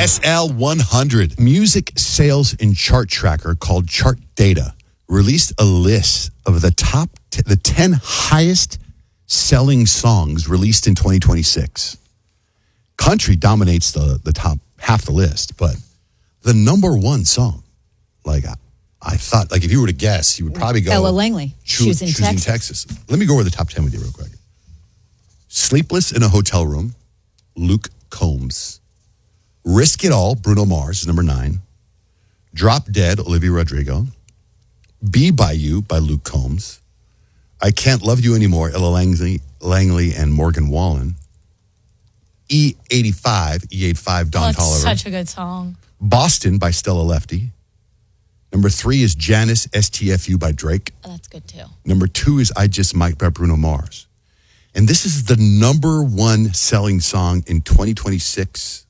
SL100. Music sales and chart tracker called Chart Data released a list of the 10 highest selling songs released in 2026. Country dominates the top half the list, but the number one song, like I thought, like if you were to guess, you would probably go Ella Langley. Choosing Texas. Let me go over the top 10 with you real quick. Sleepless in a Hotel Room, Luke Combs. Risk It All, Bruno Mars, number 9. Drop Dead, Olivia Rodrigo. Be By You by Luke Combs. I Can't Love You Anymore, Ella Langley and Morgan Wallen. E85, Don Toliver. That's such a good song. Boston by Stella Lefty. Number 3 is Janice, STFU by Drake. Oh, that's good too. Number 2 is I Just Might by Bruno Mars. And this is the number one selling song in 2026